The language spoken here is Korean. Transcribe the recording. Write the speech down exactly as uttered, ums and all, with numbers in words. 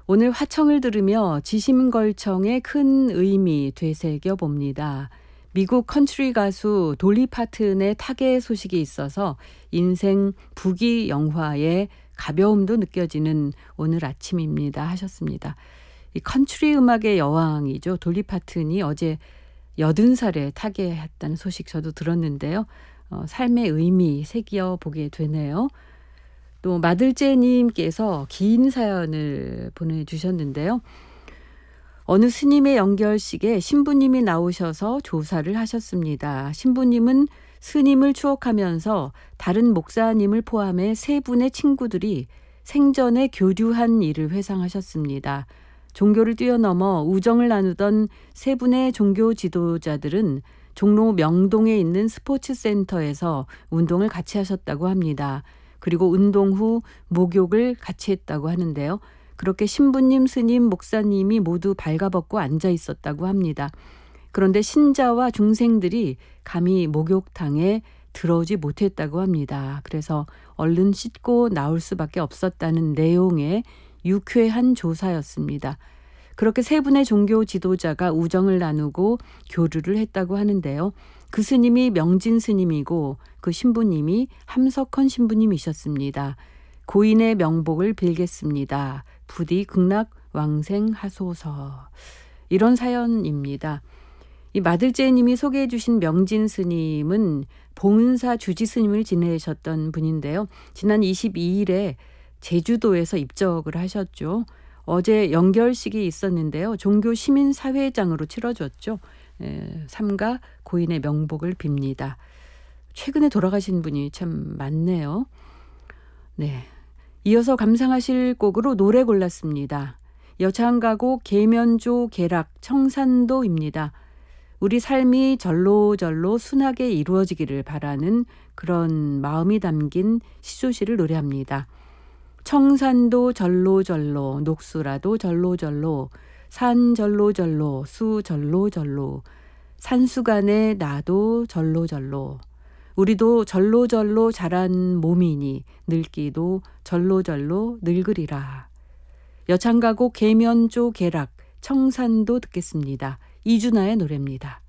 오늘 화청을 들으며 지심걸청의 큰 의미 되새겨 봅니다. 미국 컨트리 가수 돌리 파튼의 타계 소식이 있어서 인생 부귀 영화의 가벼움도 느껴지는 오늘 아침입니다 하셨습니다. 이 컨트리 음악의 여왕이죠. 돌리 파튼이 어제 여든 살에 타계했다는 소식 저도 들었는데요. 어, 삶의 의미 새겨 보게 되네요. 또 마들제님께서 긴 사연을 보내주셨는데요. 어느 스님의 연결식에 신부님이 나오셔서 조사를 하셨습니다. 신부님은 스님을 추억하면서 다른 목사님을 포함해 세 분의 친구들이 생전에 교류한 일을 회상하셨습니다. 종교를 뛰어넘어 우정을 나누던 세 분의 종교 지도자들은 종로 명동에 있는 스포츠센터에서 운동을 같이 하셨다고 합니다. 그리고 운동 후 목욕을 같이 했다고 하는데요. 그렇게 신부님, 스님, 목사님이 모두 발가벗고 앉아 있었다고 합니다. 그런데 신자와 중생들이 감히 목욕탕에 들어오지 못했다고 합니다. 그래서 얼른 씻고 나올 수밖에 없었다는 내용의 유쾌한 조사였습니다. 그렇게 세 분의 종교 지도자가 우정을 나누고 교류를 했다고 하는데요. 그 스님이 명진 스님이고 그 신부님이 함석헌 신부님이셨습니다. 고인의 명복을 빌겠습니다. 부디 극락왕생하소서. 이런 사연입니다. 이 마들제님이 소개해 주신 명진 스님은 봉은사 주지 스님을 지내셨던 분인데요. 지난 이십이일에 제주도에서 입적을 하셨죠. 어제 연결식이 있었는데요. 종교 시민사회장으로 치러졌죠. 에, 삼가 고인의 명복을 빕니다. 최근에 돌아가신 분이 참 많네요. 네, 이어서 감상하실 곡으로 노래 골랐습니다. 여창가곡 계면조 계락 청산도입니다. 우리 삶이 절로절로 순하게 이루어지기를 바라는 그런 마음이 담긴 시조시를 노래합니다. 청산도 절로절로 녹수라도 절로절로 산 절로절로 수 절로절로 산수간에 나도 절로절로 우리도 절로절로 자란 몸이니 늙기도 절로절로 늙으리라. 여창가곡 계면조 계락 청산도 듣겠습니다. 이준하의 노래입니다.